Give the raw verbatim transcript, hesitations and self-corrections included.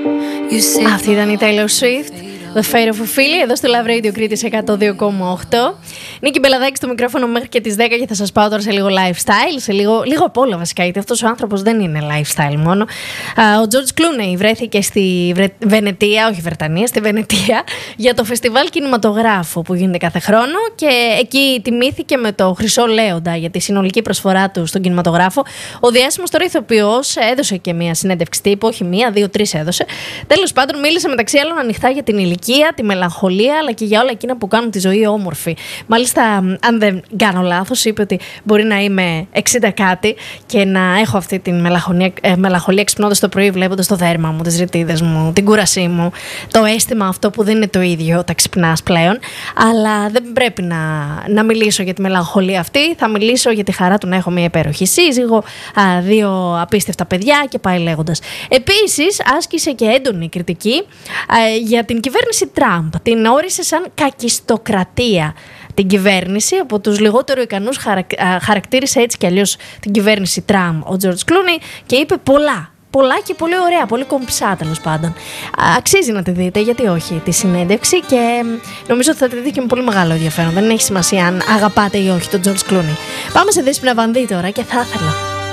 Αυτή ήταν η Taylor Swift, The Fate of Ophelia, εδώ στο Love Radio Κρήτης εκατό δύο κόμμα οκτώ. Νίκη Μπελαδάκη στο μικρόφωνο μέχρι και τις δέκα και θα σας πάω τώρα σε λίγο lifestyle, σε λίγο, λίγο απ' όλα βασικά, γιατί αυτός ο άνθρωπος δεν είναι lifestyle μόνο. Ο George Clooney βρέθηκε στη Βρε... Βενετία, όχι Βρετανία, στη Βενετία, για το φεστιβάλ κινηματογράφου που γίνεται κάθε χρόνο και εκεί τιμήθηκε με το Χρυσό Λέοντα για τη συνολική προσφορά του στον κινηματογράφο. Ο διάσημος τώρα ηθοποιός έδωσε και μία συνέντευξη τύπου, όχι μία, δύο, τρεις έδωσε. Τέλος πάντων, μίλησε μεταξύ άλλων ανοιχτά για την ηλικία, τη μελαγχολία, αλλά και για όλα εκείνα που κάνουν τη ζωή όμορφη. Μάλιστα, αν δεν κάνω λάθος, είπε ότι μπορεί να είμαι εξήντα κάτι και να έχω αυτή τη μελαγχολία, ε, μελαγχολία ξυπνώντας το πρωί, βλέποντας το δέρμα μου, τις ρητίδες μου, την κούρασή μου, το αίσθημα αυτό που δεν είναι το ίδιο όταν ξυπνάς πλέον. Αλλά δεν πρέπει να, να μιλήσω για τη μελαγχολία αυτή. Θα μιλήσω για τη χαρά του να έχω μια υπέροχη σύζυγο, α, δύο απίστευτα παιδιά και πάει λέγοντας. Επίσης, άσκησε και έντονη κριτική α, για την κυβέρνηση Τραμπ. Την όρισε σαν κακιστοκρατία την κυβέρνηση, από τους λιγότερο ικανούς χαρακ... χαρακτήρισε έτσι κι αλλιώς την κυβέρνηση Τραμπ ο George Clooney και είπε πολλά. Πολλά και πολύ ωραία, πολύ κομψά τέλος πάντων. Αξίζει να τη δείτε, γιατί όχι, τη συνέντευξη και νομίζω ότι θα τη δείτε και με πολύ μεγάλο ενδιαφέρον. Δεν έχει σημασία αν αγαπάτε ή όχι τον George Clooney. Πάμε σε Δέσποινα Βανδύ τώρα και θα ήθελα.